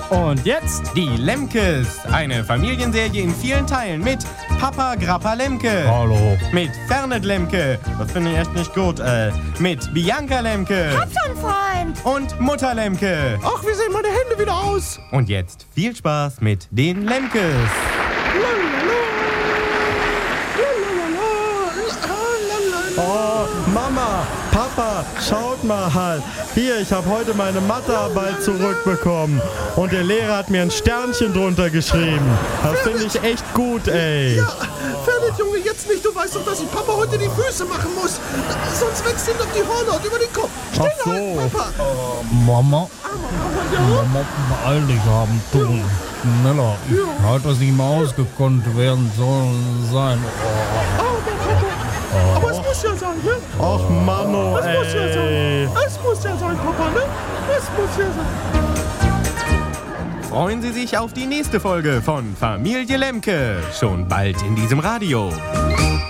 Und jetzt Die Lemkes, eine Familienserie in vielen Teilen mit Papa Grappa Lemke. Hallo. Mit Fernet Lemke, das finde ich echt nicht gut, mit Bianca Lemke. Hab schon, Freund. Und Mutter Lemke. Ach, wie sehen meine Hände wieder aus? Und jetzt viel Spaß mit den Lemkes. Oh, Mama, Papa, schaut mal. Hier, ich habe heute meine Mathearbeit zurückbekommen. Und der Lehrer hat mir ein Sternchen drunter geschrieben. Das finde ich echt gut, ey. Ja, Fernet, Junge, jetzt nicht. Du weißt doch, dass ich Papa heute die Füße machen muss. Sonst wächst ihm doch die Hornhaut über den Kopf. Ach Schnell halt, so. Papa. Mama, Ja? Mama, beeil dich haben, du. Schneller. Ich halte das nicht mehr ausgekonnt werden sein. Aber es muss ja sein, ne? Ach, Mano, Es muss ja ey. sein. Es muss ja sein, Papa, ne? Es muss ja sein. Freuen Sie sich auf die nächste Folge von Familie Lemke. Schon bald in diesem Radio.